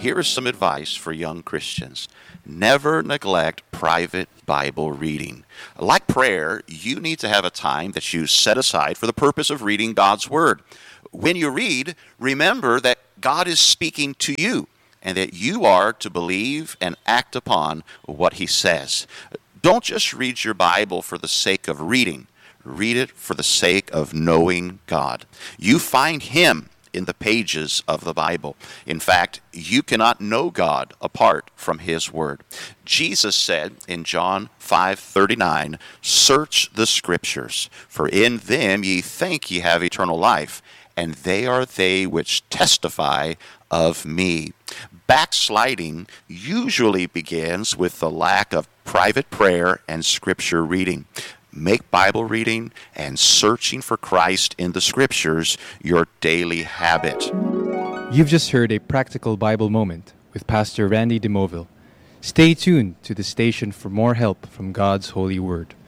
Here is some advice for young Christians. Never neglect private Bible reading. Like prayer, you need to have a time that you set aside for the purpose of reading God's Word. When you read, remember that God is speaking to you and that you are to believe and act upon what He says. Don't just read your Bible for the sake of reading. Read it for the sake of knowing God. You find Him in the pages of the Bible. In fact, you cannot know God apart from His Word. Jesus said in John 5:39, "Search the Scriptures, for in them ye think ye have eternal life, and they are they which testify of me." Backsliding usually begins with the lack of private prayer and Scripture reading. Make Bible reading and searching for Christ in the Scriptures your daily habit. You've just heard a practical Bible moment with Pastor Randy DeMoville. Stay tuned to the station for more help from God's holy word.